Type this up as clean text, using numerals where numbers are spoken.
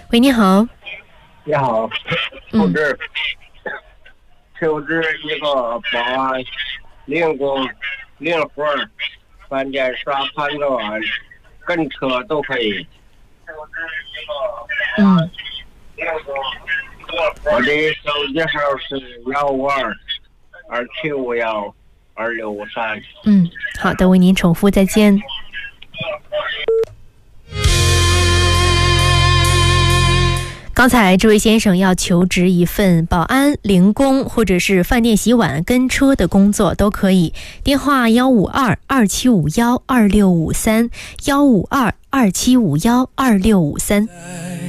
喂，你好。 你好，求职一个保安、零工、零活、饭店刷盘子碗，跟车都可以。我的手机号是152-275-2653。 好的，为您重复，再见。刚才这位先生要求职一份保安、零工或者是饭店洗碗跟车的工作都可以，电话152-275-2653 152-275-2653。